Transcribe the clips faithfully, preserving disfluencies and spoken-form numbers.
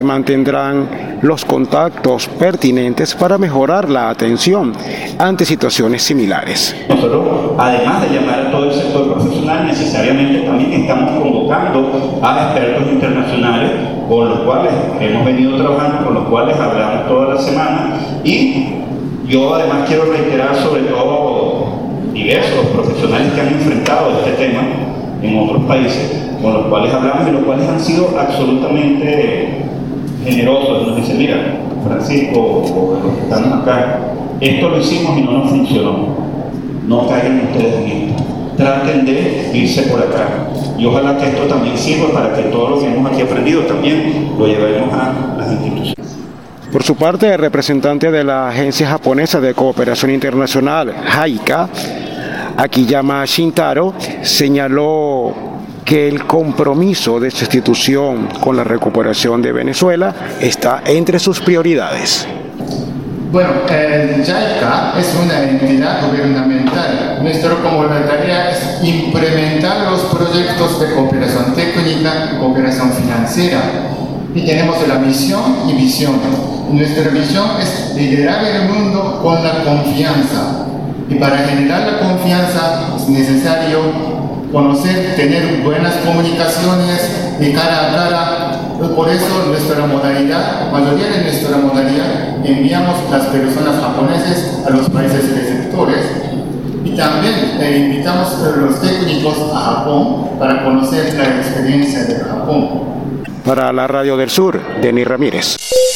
Mantendrán los contactos pertinentes para mejorar la atención ante situaciones similares. Nosotros, además de llamar a todo el sector profesional, necesariamente también estamos convocando a expertos internacionales con los cuales hemos venido trabajando, con los cuales hablamos toda la semana, y yo además quiero reiterar sobre todo diversos profesionales que han enfrentado este tema en otros países, con los cuales hablamos y los cuales han sido absolutamente generosos. Nos dicen, mira, Francisco, o los que estamos acá, esto lo hicimos y no nos funcionó. No caigan ustedes en esto. Traten de irse por acá. Y ojalá que esto también sirva para que todo lo que hemos aquí aprendido también lo llevemos a las instituciones. Por su parte, el representante de la Agencia Japonesa de Cooperación Internacional, JICA, Akiyama Shintaro, señaló que el compromiso de esta institución con la recuperación de Venezuela está entre sus prioridades. Bueno, el JICA es una entidad gubernamental. Nuestra como la tarea es implementar los proyectos de cooperación técnica y cooperación financiera. Y tenemos la misión y visión. Nuestra visión es liderar el mundo con la confianza. Y para generar la confianza es necesario conocer, tener buenas comunicaciones de cara a cara. Por eso nuestra modalidad, la mayoría de nuestra modalidad, enviamos las personas japonesas a los países receptores y también eh, invitamos a los técnicos a Japón para conocer la experiencia de Japón. Para la Radio del Sur, Denis Ramírez.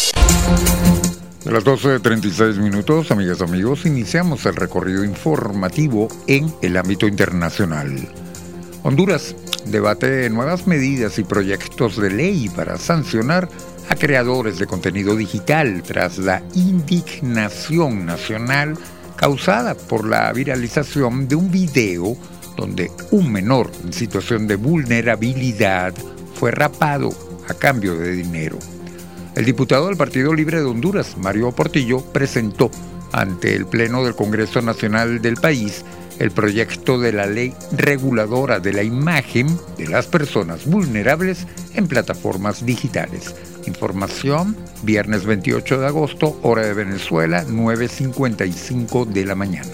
A las doce treinta y seis minutos, amigas y amigos, iniciamos el recorrido informativo en el ámbito internacional. Honduras debate nuevas medidas y proyectos de ley para sancionar a creadores de contenido digital tras la indignación nacional causada por la viralización de un video donde un menor en situación de vulnerabilidad fue rapado a cambio de dinero. El diputado del Partido Libre de Honduras, Mario Portillo, presentó ante el Pleno del Congreso Nacional del país el proyecto de la ley reguladora de la imagen de las personas vulnerables en plataformas digitales. Información, viernes veintiocho de agosto, hora de Venezuela, nueve cincuenta y cinco de la mañana.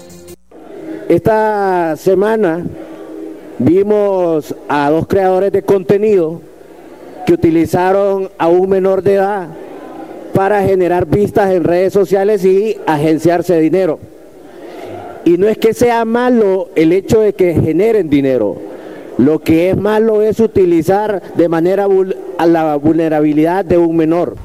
Esta semana vimos a dos creadores de contenido que utilizaron a un menor de edad para generar vistas en redes sociales y agenciarse dinero. Y no es que sea malo el hecho de que generen dinero, lo que es malo es utilizar de manera vul- a la vulnerabilidad de un menor.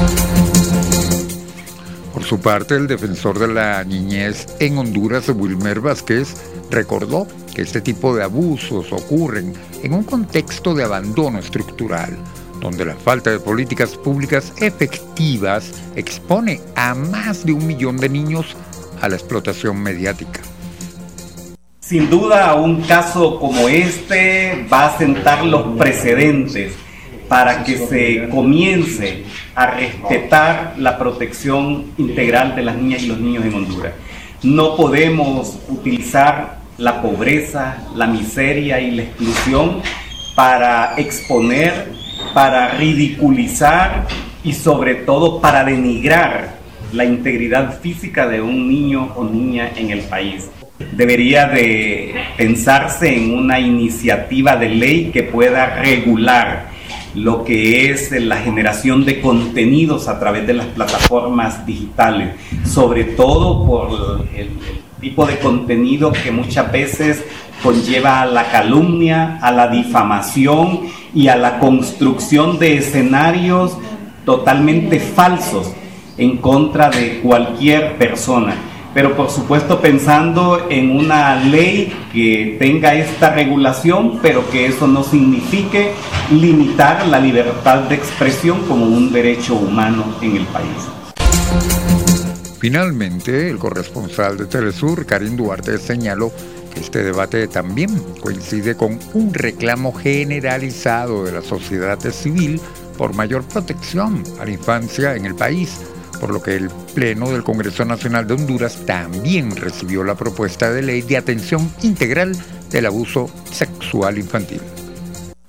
Por su parte, el defensor de la niñez en Honduras, Wilmer Vázquez, recordó que este tipo de abusos ocurren en un contexto de abandono estructural, donde la falta de políticas públicas efectivas expone a más de un millón de niños a la explotación mediática. Sin duda, un caso como este va a sentar los precedentes para que se comience a respetar la protección integral de las niñas y los niños en Honduras. No podemos utilizar la pobreza, la miseria y la exclusión para exponer, para ridiculizar y sobre todo para denigrar la integridad física de un niño o niña en el país. Debería de pensarse en una iniciativa de ley que pueda regular lo que es la generación de contenidos a través de las plataformas digitales, sobre todo por el, el tipo de contenido que muchas veces conlleva a la calumnia, a la difamación y a la construcción de escenarios totalmente falsos en contra de cualquier persona, pero por supuesto pensando en una ley que tenga esta regulación, pero que eso no signifique limitar la libertad de expresión como un derecho humano en el país. Finalmente, el corresponsal de Telesur, Karim Duarte, señaló que este debate también coincide con un reclamo generalizado de la sociedad civil por mayor protección a la infancia en el país, por lo que el Pleno del Congreso Nacional de Honduras también recibió la propuesta de ley de atención integral del abuso sexual infantil.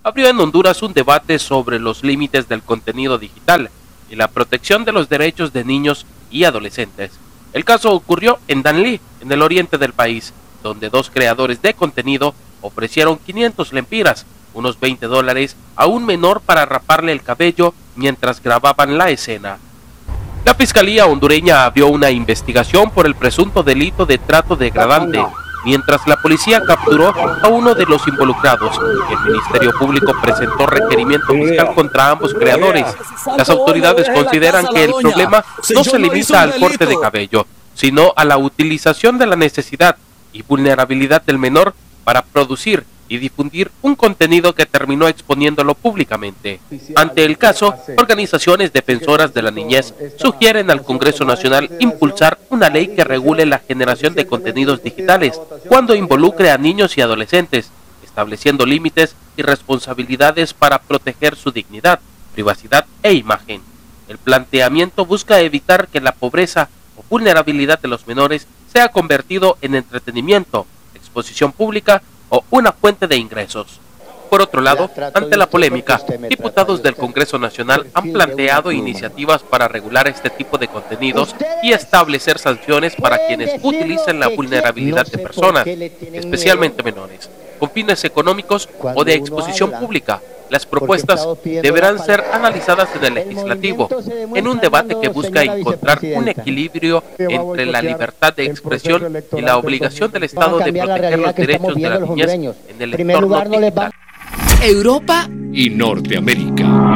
abrió en Honduras un debate sobre los límites del contenido digital y la protección de los derechos de niños y adolescentes. El caso ocurrió en Danlí, en el oriente del país, donde dos creadores de contenido ofrecieron quinientos lempiras, unos veinte dólares, a un menor para raparle el cabello mientras grababan la escena. La Fiscalía hondureña abrió una investigación por el presunto delito de trato degradante, mientras la policía capturó a uno de los involucrados. El Ministerio Público presentó requerimiento fiscal contra ambos creadores. Las autoridades consideran que el problema no se limita al corte de cabello, sino a la utilización de la necesidad y vulnerabilidad del menor para producir y difundir un contenido que terminó exponiéndolo públicamente. Ante el caso, organizaciones defensoras de la niñez sugieren al Congreso Nacional impulsar una ley que regule la generación de contenidos digitales cuando involucre a niños y adolescentes, estableciendo límites y responsabilidades para proteger su dignidad, privacidad e imagen. El planteamiento busca evitar que la pobreza o vulnerabilidad de los menores sea convertido en entretenimiento, exposición pública o una fuente de ingresos. Por otro lado, ante la polémica, diputados del Congreso Nacional han planteado iniciativas para regular este tipo de contenidos y establecer sanciones para quienes utilicen la vulnerabilidad de personas, especialmente menores, con fines económicos o de exposición pública. Las propuestas deberán ser analizadas en el legislativo, en un debate que busca encontrar un equilibrio entre la libertad de expresión y la obligación del Estado de proteger los derechos de la niñez en el entorno digital. Europa y Norteamérica.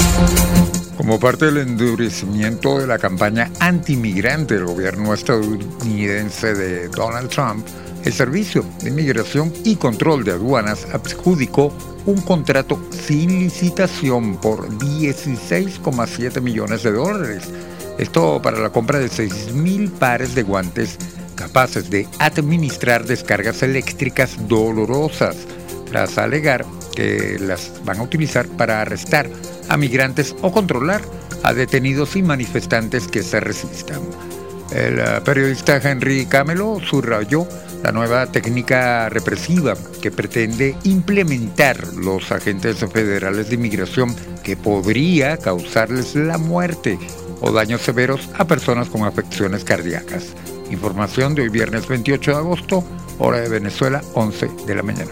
Como parte del endurecimiento de la campaña antimigrante del gobierno estadounidense de Donald Trump, el Servicio de Inmigración y Control de Aduanas adjudicó un contrato sin licitación por dieciséis coma siete millones de dólares. Esto para la compra de seis mil pares de guantes capaces de administrar descargas eléctricas dolorosas, tras alegar que las van a utilizar para arrestar a migrantes o controlar a detenidos y manifestantes que se resistan. El uh, periodista Henry Camelo subrayó la nueva técnica represiva que pretende implementar los agentes federales de inmigración, que podría causarles la muerte o daños severos a personas con afecciones cardíacas. Información de hoy viernes veintiocho de agosto, hora de Venezuela, once de la mañana.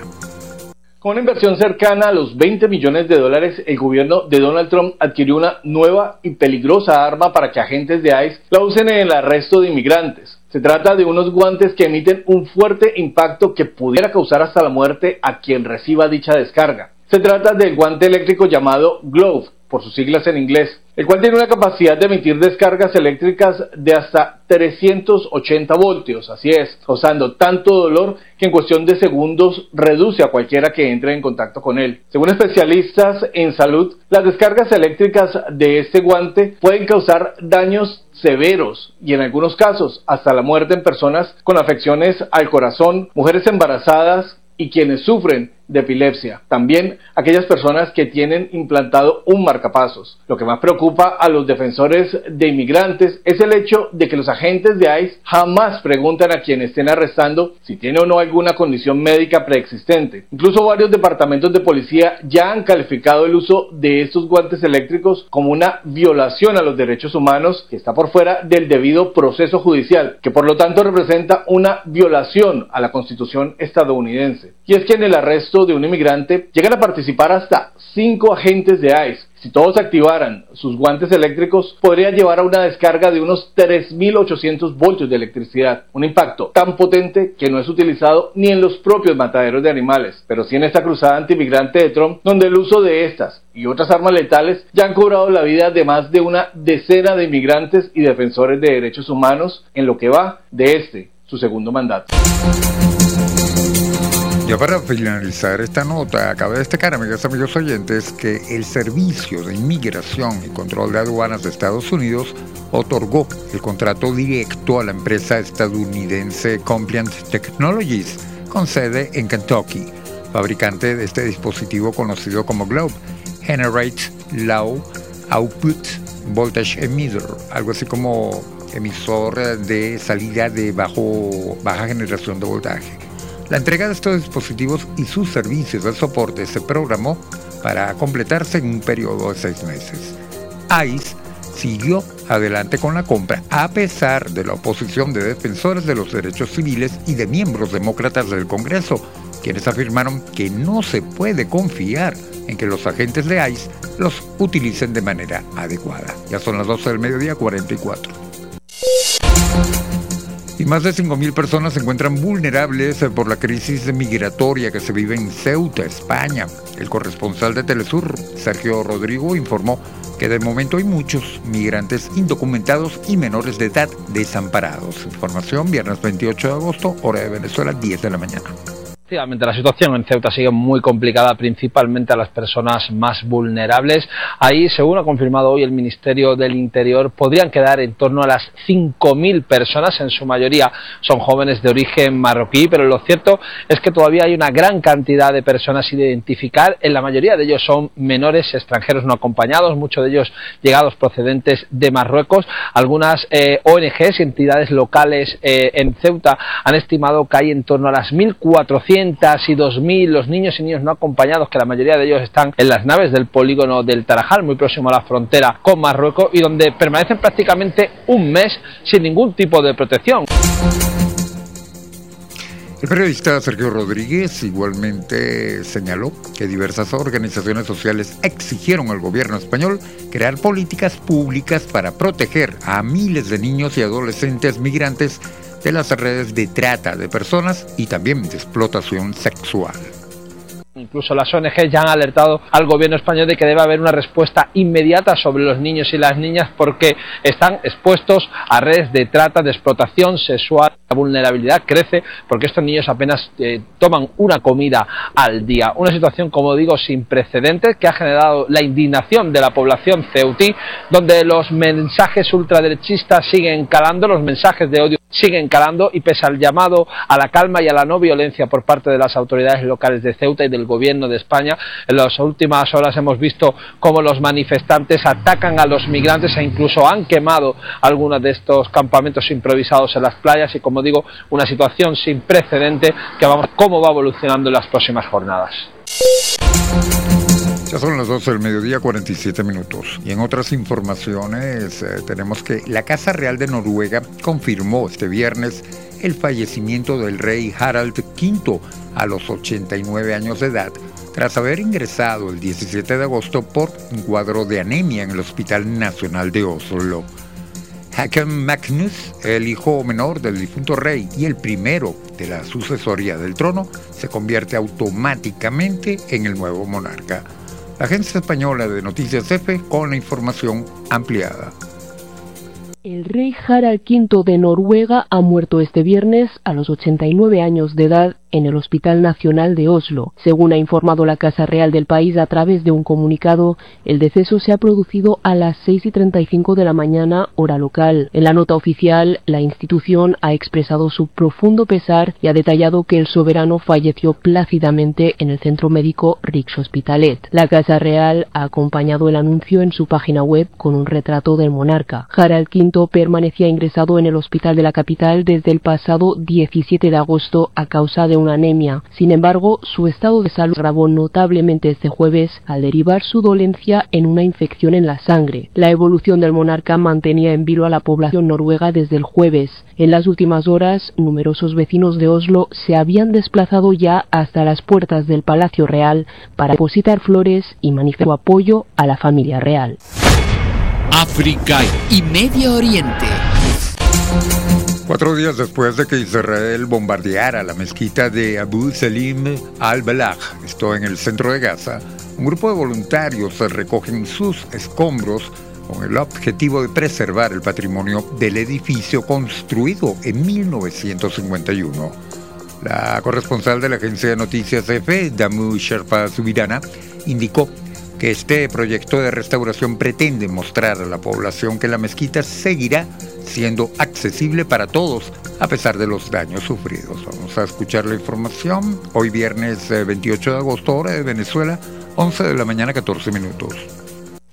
Con una inversión cercana a los veinte millones de dólares, el gobierno de Donald Trump adquirió una nueva y peligrosa arma para que agentes de ICE la usen en el arresto de inmigrantes. Se trata de unos guantes que emiten un fuerte impacto que pudiera causar hasta la muerte a quien reciba dicha descarga. Se trata del guante eléctrico llamado Glove, por sus siglas en inglés, el cual tiene una capacidad de emitir descargas eléctricas de hasta trescientos ochenta voltios, así es, causando tanto dolor que en cuestión de segundos reduce a cualquiera que entre en contacto con él. Según especialistas en salud, las descargas eléctricas de este guante pueden causar daños severos y en algunos casos hasta la muerte en personas con afecciones al corazón, mujeres embarazadas y quienes sufren de epilepsia. También aquellas personas que tienen implantado un marcapasos. Lo que más preocupa a los defensores de inmigrantes es el hecho de que los agentes de ICE jamás preguntan a quien estén arrestando si tiene o no alguna condición médica preexistente. Incluso varios departamentos de policía ya han calificado el uso de estos guantes eléctricos como una violación a los derechos humanos que está por fuera del debido proceso judicial, que por lo tanto representa una violación a la Constitución estadounidense. Y es que en el arresto de un inmigrante llegan a participar hasta cinco agentes de ICE. Si todos activaran sus guantes eléctricos, podría llevar a una descarga de unos tres mil ochocientos voltios de electricidad, un impacto tan potente que no es utilizado ni en los propios mataderos de animales, pero sí en esta cruzada antimigrante de Trump, donde el uso de estas y otras armas letales ya han cobrado la vida de más de una decena de inmigrantes y defensores de derechos humanos en lo que va de este, su segundo mandato. Ya para finalizar esta nota, cabe destacar, amigas y amigos oyentes, que el Servicio de Inmigración y Control de Aduanas de Estados Unidos otorgó el contrato directo a la empresa estadounidense Compliant Technologies, con sede en Kentucky, fabricante de este dispositivo conocido como Globe, Generate Low Output Voltage Emitter, algo así como emisor de salida de bajo, baja generación de voltaje. La entrega de estos dispositivos y sus servicios de soporte se programó para completarse en un periodo de seis meses. ICE siguió adelante con la compra a pesar de la oposición de defensores de los derechos civiles y de miembros demócratas del Congreso, quienes afirmaron que no se puede confiar en que los agentes de ICE los utilicen de manera adecuada. Ya son las doce del mediodía, cuarenta y cuatro. Y más de cinco mil personas se encuentran vulnerables por la crisis migratoria que se vive en Ceuta, España. El corresponsal de Telesur, Sergio Rodrigo, informó que de momento hay muchos migrantes indocumentados y menores de edad desamparados. Información, viernes veintiocho de agosto, hora de Venezuela, diez de la mañana. Efectivamente, la situación en Ceuta sigue muy complicada, principalmente a las personas más vulnerables. Ahí, según ha confirmado hoy el Ministerio del Interior, podrían quedar en torno a las cinco mil personas, en su mayoría son jóvenes de origen marroquí, pero lo cierto es que todavía hay una gran cantidad de personas sin identificar. En la mayoría de ellos son menores extranjeros no acompañados, muchos de ellos llegados procedentes de Marruecos. Algunas eh, O N Ges y entidades locales eh, en Ceuta han estimado que hay en torno a las mil cuatrocientas y dos mil los niños y niños no acompañados, que la mayoría de ellos están en las naves del polígono del Tarajal, muy próximo a la frontera con Marruecos, y donde permanecen prácticamente un mes sin ningún tipo de protección. El periodista Sergio Rodríguez igualmente señaló que diversas organizaciones sociales exigieron al gobierno español crear políticas públicas para proteger a miles de niños y adolescentes migrantes de las redes de trata de personas y también de explotación sexual. Incluso las O N G ya han alertado al gobierno español de que debe haber una respuesta inmediata sobre los niños y las niñas porque están expuestos a redes de trata, de explotación sexual. La vulnerabilidad crece porque estos niños apenas eh, toman una comida al día. Una situación, como digo, sin precedentes que ha generado la indignación de la población ceutí, donde los mensajes ultraderechistas siguen calando, los mensajes de odio siguen calando, y pese al llamado a la calma y a la no violencia por parte de las autoridades locales de Ceuta y del gobierno de España, en las últimas horas hemos visto cómo los manifestantes atacan a los migrantes e incluso han quemado algunos de estos campamentos improvisados en las playas, y como digo, una situación sin precedente que vamos a ver cómo va evolucionando en las próximas jornadas. Ya son las doce del mediodía, cuarenta y siete minutos. Y en otras informaciones eh, tenemos que la Casa Real de Noruega confirmó este viernes el fallecimiento del rey Harald quinto a los ochenta y nueve años de edad, tras haber ingresado el diecisiete de agosto por un cuadro de anemia en el Hospital Nacional de Oslo. Haakon Magnus, el hijo menor del difunto rey y el primero de la sucesoría del trono, se convierte automáticamente en el nuevo monarca. La agencia española de Noticias EFE con la información ampliada. El rey Harald quinto de Noruega ha muerto este viernes a los ochenta y nueve años de edad en el Hospital Nacional de Oslo. Según ha informado la Casa Real del país a través de un comunicado, el deceso se ha producido a las seis y treinta y cinco de la mañana, hora local. En la nota oficial, la institución ha expresado su profundo pesar y ha detallado que el soberano falleció plácidamente en el centro médico Rikshospitalet. La Casa Real ha acompañado el anuncio en su página web con un retrato del monarca. Harald quinto permanecía ingresado en el hospital de la capital desde el pasado diecisiete de agosto a causa de una anemia. Sin embargo, su estado de salud agravó notablemente este jueves al derivar su dolencia en una infección en la sangre. La evolución del monarca mantenía en vilo a la población noruega desde el jueves. En las últimas horas, numerosos vecinos de Oslo se habían desplazado ya hasta las puertas del Palacio Real para depositar flores y manifestar su apoyo a la familia real. África y Medio Oriente. Cuatro días después de que Israel bombardeara la mezquita de Abu Salim al-Balagh, esto en el centro de Gaza, un grupo de voluntarios recogen sus escombros con el objetivo de preservar el patrimonio del edificio construido en mil novecientos cincuenta y uno. La corresponsal de la agencia de noticias EFE, Damu Sherpa Subirana, indicó que este proyecto de restauración pretende mostrar a la población que la mezquita seguirá siendo accesible para todos a pesar de los daños sufridos. Vamos a escuchar la información hoy viernes veintiocho de agosto, hora de Venezuela, once de la mañana, catorce minutos.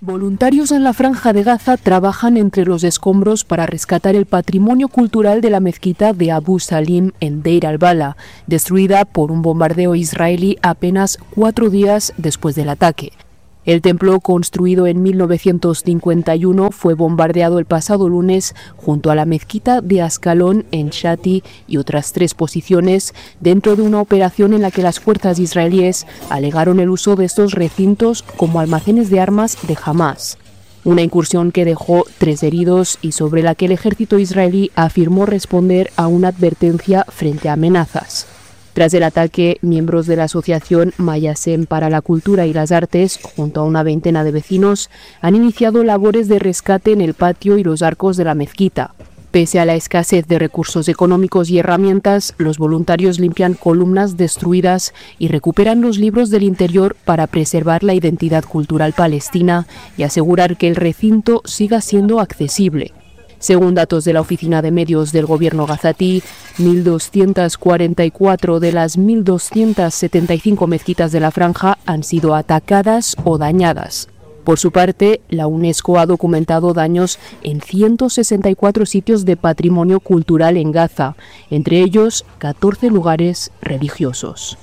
Voluntarios en la Franja de Gaza trabajan entre los escombros para rescatar el patrimonio cultural de la mezquita de Abu Salim en Deir al-Bala, destruida por un bombardeo israelí apenas cuatro días después del ataque. El templo, construido en mil novecientos cincuenta y uno, fue bombardeado el pasado lunes junto a la mezquita de Ascalón en Shati y otras tres posiciones dentro de una operación en la que las fuerzas israelíes alegaron el uso de estos recintos como almacenes de armas de Hamás. Una incursión que dejó tres heridos y sobre la que el ejército israelí afirmó responder a una advertencia frente a amenazas. Tras el ataque, miembros de la asociación Mayasem para la Cultura y las Artes, junto a una veintena de vecinos, han iniciado labores de rescate en el patio y los arcos de la mezquita. Pese a la escasez de recursos económicos y herramientas, los voluntarios limpian columnas destruidas y recuperan los libros del interior para preservar la identidad cultural palestina y asegurar que el recinto siga siendo accesible. Según datos de la Oficina de Medios del Gobierno gazatí, mil doscientas cuarenta y cuatro de las mil doscientas setenta y cinco mezquitas de la franja han sido atacadas o dañadas. Por su parte, la UNESCO ha documentado daños en ciento sesenta y cuatro sitios de patrimonio cultural en Gaza, entre ellos catorce lugares religiosos.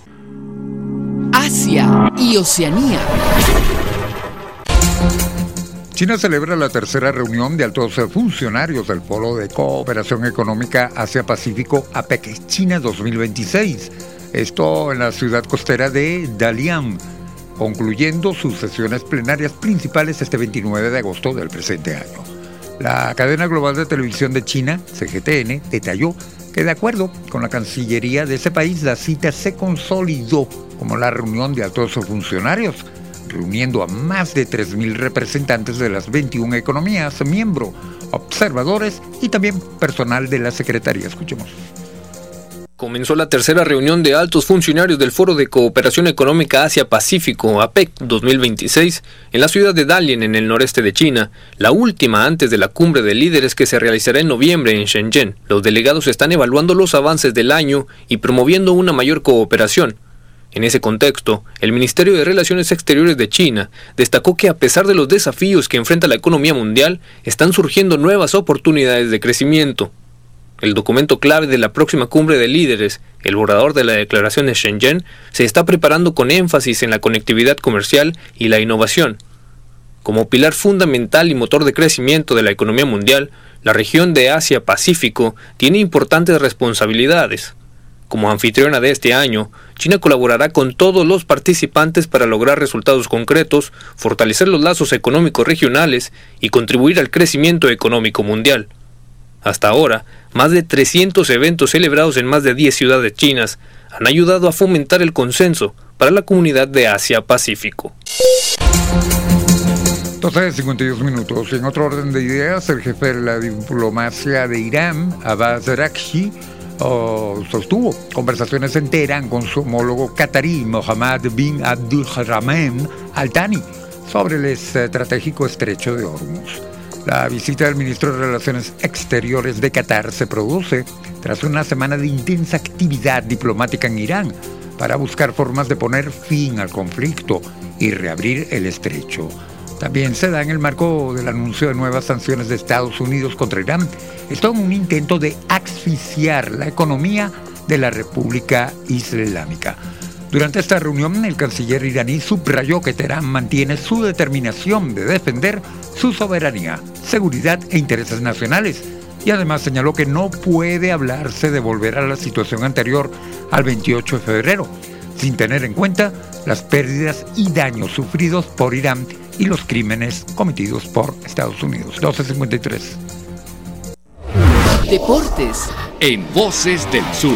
Asia y Oceanía. China celebra la tercera reunión de altos funcionarios del Foro de Cooperación Económica Asia-Pacífico APEC China dos mil veintiséis. Esto en la ciudad costera de Dalian, concluyendo sus sesiones plenarias principales este veintinueve de agosto del presente año. La cadena global de televisión de China, C G T N, detalló que de acuerdo con la Cancillería de ese país, la cita se consolidó como la reunión de altos funcionarios, reuniendo a más de tres mil representantes de las veintiuna economías, miembros, observadores y también personal de la Secretaría. Escuchemos. Comenzó la tercera reunión de altos funcionarios del Foro de Cooperación Económica Asia-Pacífico, APEC dos mil veintiséis, en la ciudad de Dalian, en el noreste de China, la última antes de la cumbre de líderes que se realizará en noviembre en Shenzhen. Los delegados están evaluando los avances del año y promoviendo una mayor cooperación. En ese contexto, el Ministerio de Relaciones Exteriores de China destacó que a pesar de los desafíos que enfrenta la economía mundial, están surgiendo nuevas oportunidades de crecimiento. El documento clave de la próxima cumbre de líderes, el borrador de la declaración de Shenzhen, se está preparando con énfasis en la conectividad comercial y la innovación. Como pilar fundamental y motor de crecimiento de la economía mundial, la región de Asia-Pacífico tiene importantes responsabilidades. Como anfitriona de este año, China colaborará con todos los participantes para lograr resultados concretos, fortalecer los lazos económicos regionales y contribuir al crecimiento económico mundial. Hasta ahora, más de trescientos eventos celebrados en más de diez ciudades chinas han ayudado a fomentar el consenso para la comunidad de Asia-Pacífico. doce cincuenta y dos minutos. En otro orden de ideas, el jefe de la diplomacia de Irán, Abbas Araghchi, Oh, sostuvo conversaciones en Teherán con su homólogo catarí Mohammed bin Abdulrahman Al Thani sobre el estratégico estrecho de Hormuz. La visita del ministro de Relaciones Exteriores de Qatar se produce tras una semana de intensa actividad diplomática en Irán para buscar formas de poner fin al conflicto y reabrir el estrecho. También se da en el marco del anuncio de nuevas sanciones de Estados Unidos contra Irán. Esto en un intento de asfixiar la economía de la República Islámica. Durante esta reunión, el canciller iraní subrayó que Teherán mantiene su determinación de defender su soberanía, seguridad e intereses nacionales. Y además señaló que no puede hablarse de volver a la situación anterior al veintiocho de febrero, sin tener en cuenta las pérdidas y daños sufridos por Irán y los crímenes cometidos por Estados Unidos. doce cincuenta y tres. Deportes en Voces del Sur.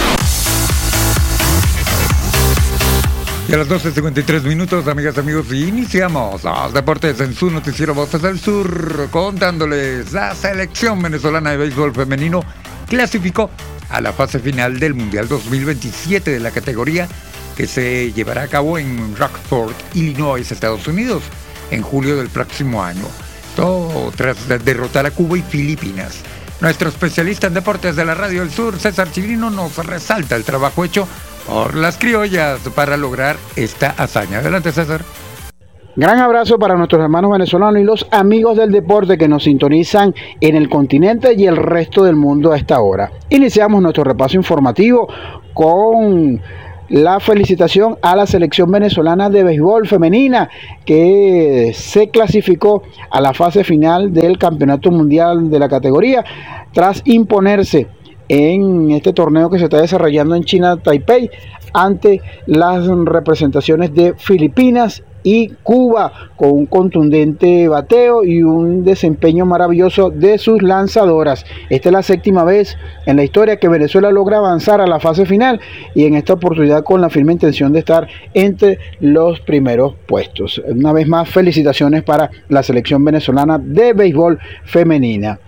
Y a las doce cincuenta y tres minutos, amigas y amigos, iniciamos los deportes en su noticiero Voces del Sur, contándoles: la selección venezolana de béisbol femenino clasificó a la fase final del Mundial dos mil veintisiete de la categoría, que se llevará a cabo en Rockford, Illinois, Estados Unidos, en julio del próximo año. Todo tras derrotar a Cuba y Filipinas. Nuestro especialista en deportes de la Radio del Sur, César Chirino, nos resalta el trabajo hecho por las criollas para lograr esta hazaña. Adelante, César. Gran abrazo para nuestros hermanos venezolanos y los amigos del deporte que nos sintonizan en el continente y el resto del mundo a esta hora. Iniciamos nuestro repaso informativo con la felicitación a la selección venezolana de béisbol femenina que se clasificó a la fase final del Campeonato Mundial de la categoría tras imponerse en este torneo que se está desarrollando en China, Taipei, ante las representaciones de Filipinas y Cuba, con un contundente bateo y un desempeño maravilloso de sus lanzadoras. Esta es la séptima vez en la historia que Venezuela logra avanzar a la fase final y en esta oportunidad con la firme intención de estar entre los primeros puestos. Una vez más, felicitaciones para la selección venezolana de béisbol femenina.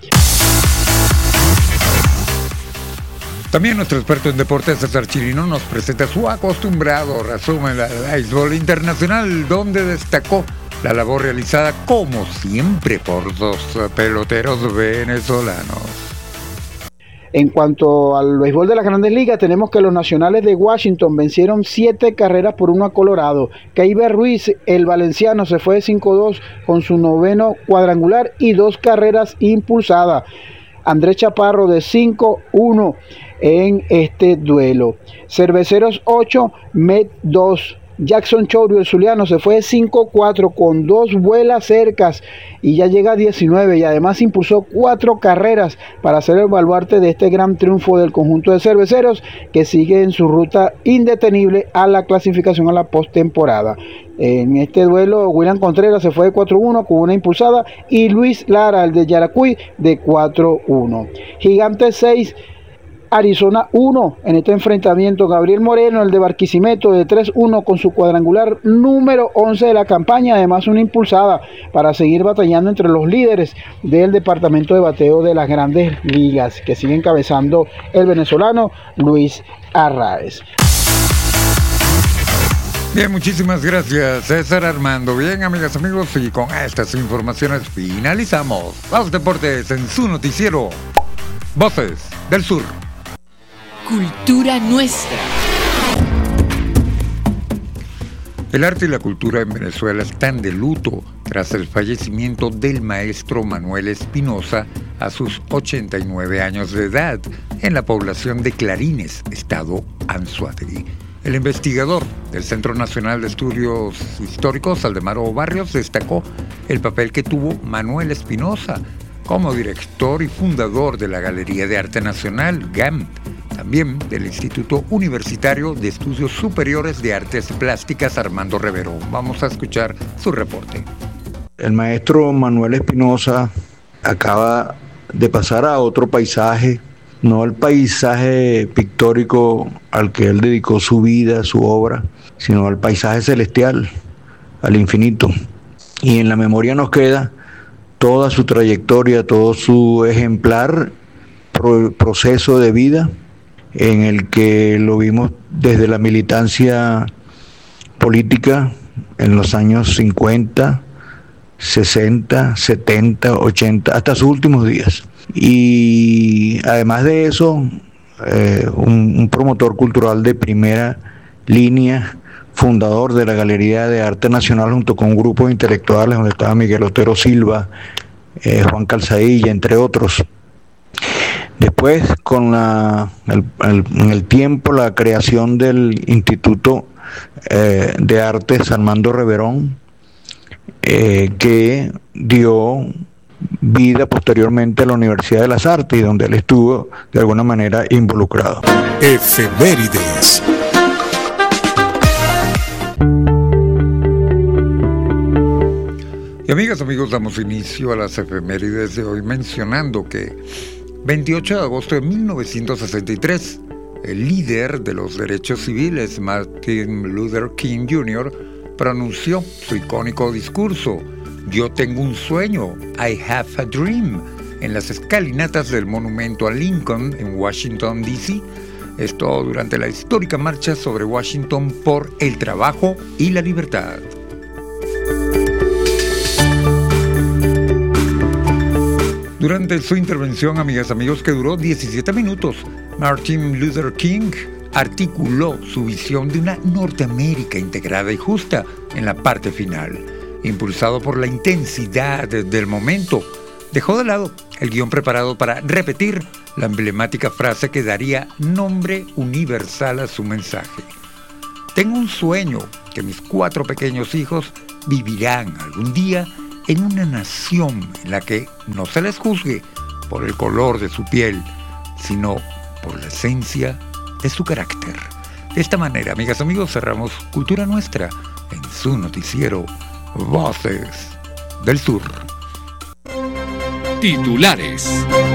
También nuestro experto en deportes, César Chirino, nos presenta su acostumbrado resumen del béisbol internacional, donde destacó la labor realizada, como siempre, por dos peloteros venezolanos. En cuanto al béisbol de las Grandes Ligas, tenemos que los Nacionales de Washington vencieron siete carreras por uno a Colorado. Keiber Ruiz, el valenciano, se fue de cinco dos con su noveno cuadrangular y dos carreras impulsadas. Andrés Chaparro de cinco uno en este duelo. Cerveceros ocho, Met dos. Jackson Chourio, el zuliano, se fue de cinco cuatro con dos vuelas cercas y ya llega a diecinueve, y además impulsó cuatro carreras para ser el baluarte de este gran triunfo del conjunto de cerveceros, que sigue en su ruta indetenible a la clasificación a la postemporada. En este duelo, William Contreras se fue de cuatro uno con una impulsada y Luis Lara, el de Yaracuy, de cuatro uno. Gigantes seis, Arizona uno en este enfrentamiento. Gabriel Moreno, el de Barquisimeto, de tres uno con su cuadrangular número once de la campaña, además una impulsada para seguir batallando entre los líderes del departamento de bateo de las Grandes Ligas, que sigue encabezando el venezolano Luis Arraez. Bien, muchísimas gracias, César Armando. Bien, amigas, amigos, y con estas informaciones finalizamos Los Deportes en su noticiero Voces del Sur. Cultura nuestra. El arte y la cultura en Venezuela están de luto tras el fallecimiento del maestro Manuel Espinosa a sus ochenta y nueve años de edad en la población de Clarines, estado Anzoátegui. El investigador del Centro Nacional de Estudios Históricos, Aldemaro Barrios, destacó el papel que tuvo Manuel Espinosa como director y fundador de la Galería de Arte Nacional, G A M, también del Instituto Universitario de Estudios Superiores de Artes Plásticas Armando Rivero. Vamos a escuchar su reporte. El maestro Manuel Espinosa acaba de pasar a otro paisaje, no el paisaje pictórico al que él dedicó su vida, su obra, sino al paisaje celestial, al infinito. Y en la memoria nos queda toda su trayectoria, todo su ejemplar pro- proceso de vida, en el que lo vimos desde la militancia política en los años cincuenta, sesenta, setenta, ochenta, hasta sus últimos días. Y además de eso, eh, un, un promotor cultural de primera línea, fundador de la Galería de Arte Nacional junto con un grupo de intelectuales donde estaba Miguel Otero Silva, eh, Juan Calzadilla, entre otros. Después, con la, el, el, en el tiempo, la creación del Instituto eh, de Artes Armando Reverón, eh, que dio vida posteriormente a la Universidad de las Artes, y donde él estuvo de alguna manera involucrado. Efemérides. Y amigas, amigos, damos inicio a las efemérides de hoy mencionando que veintiocho de agosto de mil novecientos sesenta y tres, el líder de los derechos civiles, Martin Luther King junior, pronunció su icónico discurso, Yo tengo un sueño, I have a dream, en las escalinatas del monumento a Lincoln en Washington, D C, esto durante la histórica marcha sobre Washington por el trabajo y la libertad. Durante su intervención, amigas, amigos, que duró diecisiete minutos, Martin Luther King articuló su visión de una Norteamérica integrada y justa en la parte final. impulsado por la intensidad del momento, dejó de lado el guión preparado para repetir la emblemática frase que daría nombre universal a su mensaje. Tengo un sueño que mis cuatro pequeños hijos vivirán algún día en una nación en la que no se les juzgue por el color de su piel, sino por la esencia de su carácter. De esta manera, amigas y amigos, cerramos Cultura Nuestra en su noticiero Voces del Sur. Titulares.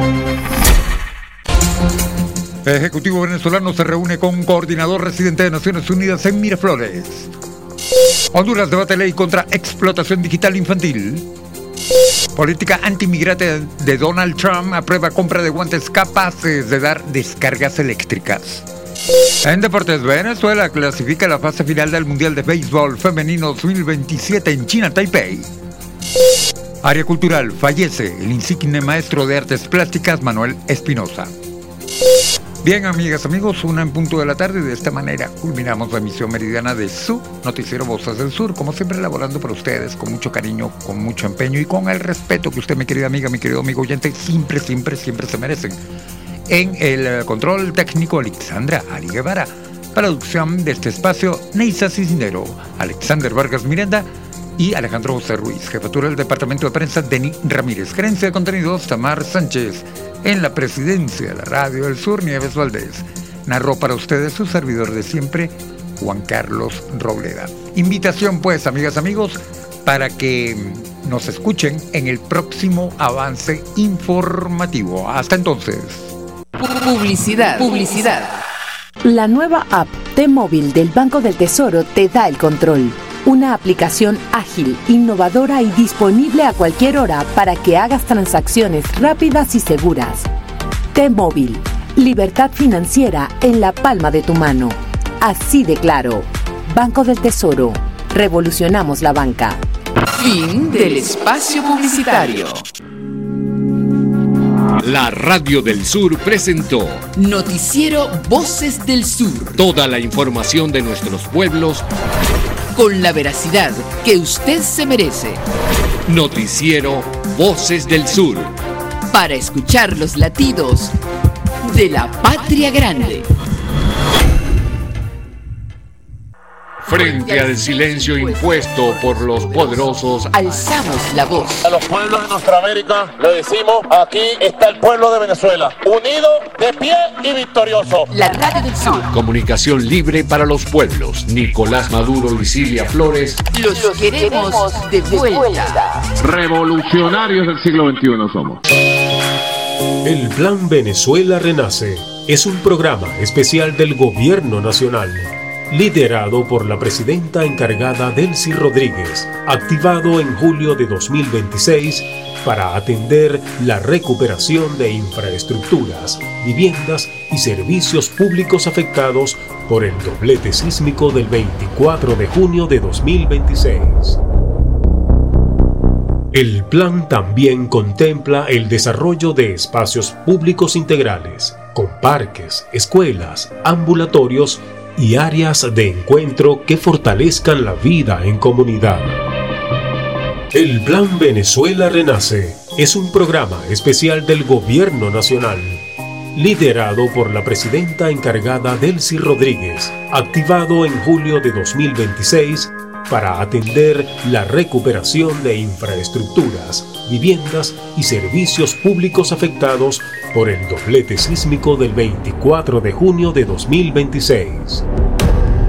El Ejecutivo venezolano se reúne con un coordinador residente de Naciones Unidas en Miraflores. Honduras debate ley contra explotación digital infantil. Política antimigrante de Donald Trump aprueba compra de guantes capaces de dar descargas eléctricas. En deportes, Venezuela clasifica la fase final del Mundial de Béisbol Femenino dos mil veintisiete en China, Taipei. Área cultural, fallece el insigne maestro de artes plásticas Manuel Espinosa. Bien, amigas, amigos, una en punto de la tarde. De esta manera culminamos la emisión meridiana de su noticiero Voces del Sur, como siempre elaborando para ustedes con mucho cariño, con mucho empeño y con el respeto que usted, mi querida amiga, mi querido amigo oyente, siempre, siempre, siempre se merecen. En el control técnico, Alexandra Ari Guevara. Producción de este espacio, Neisa Cisnero, Alexander Vargas Miranda y Alejandro José Ruiz. Jefatura del Departamento de Prensa, Denis Ramírez. Gerencia de contenidos, Tamar Sánchez. En la presidencia de la Radio del Sur, Nieves Valdés. Narró para ustedes su servidor de siempre, Juan Carlos Robleda. Invitación, pues, amigas, amigos, para que nos escuchen en el próximo avance informativo. Hasta entonces. Publicidad. Publicidad. La nueva app T-Móvil del Banco del Tesoro te da el control. Una aplicación ágil, innovadora y disponible a cualquier hora para que hagas transacciones rápidas y seguras. T-Móvil, libertad financiera en la palma de tu mano. Así de claro. Banco del Tesoro. Revolucionamos la banca. Fin del espacio publicitario. La Radio del Sur presentó Noticiero Voces del Sur. Toda la información de nuestros pueblos con la veracidad que usted se merece. Noticiero Voces del Sur. Para escuchar los latidos de la patria grande. Frente al silencio impuesto por los poderosos, alzamos la voz. A los pueblos de nuestra América le decimos, aquí está el pueblo de Venezuela, unido, de pie y victorioso. La Radio del Sur. Comunicación libre para los pueblos. Nicolás Maduro y Silvia Flores. Los, los queremos, queremos de vuelta. vuelta. Revolucionarios del siglo veintiuno somos. El Plan Venezuela Renace es un programa especial del Gobierno Nacional, liderado por la presidenta encargada Delcy Rodríguez, activado en julio de dos mil veintiséis para atender la recuperación de infraestructuras, viviendas y servicios públicos afectados por el doblete sísmico del veinticuatro de junio de dos mil veintiséis. El plan también contempla el desarrollo de espacios públicos integrales, con parques, escuelas, ambulatorios y áreas de encuentro que fortalezcan la vida en comunidad. El Plan Venezuela Renace es un programa especial del Gobierno Nacional, liderado por la presidenta encargada Delcy Rodríguez, activado en julio de dos mil veintiséis para atender la recuperación de infraestructuras, viviendas y servicios públicos afectados por el doblete sísmico del veinticuatro de junio de dos mil veintiséis.